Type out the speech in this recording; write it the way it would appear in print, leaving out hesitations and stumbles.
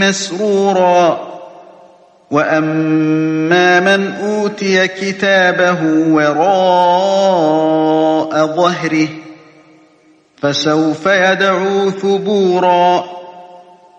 مسرورا وأما من أوتي كتابه وراء ظهره فسوف يدعو ثبورا